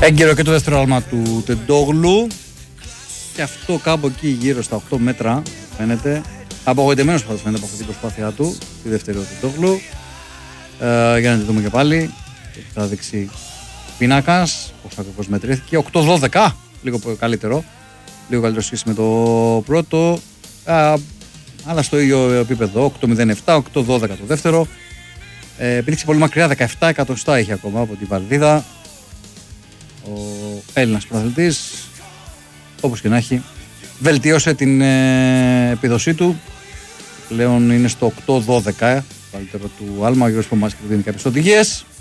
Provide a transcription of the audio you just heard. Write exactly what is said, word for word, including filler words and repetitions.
Έγκαιρο και το δεύτερο άλμα του Τεντόγλου. Και αυτό κάπου εκεί γύρω στα οκτώ μέτρα φαίνεται. Απογοητευμένος πάντως φαίνεται από αυτή την προσπάθειά του. Τη δεύτερη ο Τεντόγλου. Ε, για να τη δούμε και πάλι. Θα δείξει πίνακας. Πώς ακριβώς μετρήθηκε. οκτώ δώδεκα. Λίγο καλύτερο. Λίγο καλύτερο σχέση με το πρώτο. Ε, αλλά στο ίδιο επίπεδο. οκτώ μηδέν επτά, οκτώ δώδεκα το δεύτερο. Ε, πήδηξε πολύ μακριά. δεκαεπτά εκατοστά είχε ακόμα από την Βαλδίδα. Ο Έλληνας πρωταθλητής, όπως και να έχει, βελτίωσε την ε, επίδοσή του. Πλέον είναι στο οκτώ δώδεκα, καλύτερο του άλμα. Ο Γιώργος Πομάς και του δίνει κάποιες οδηγίες.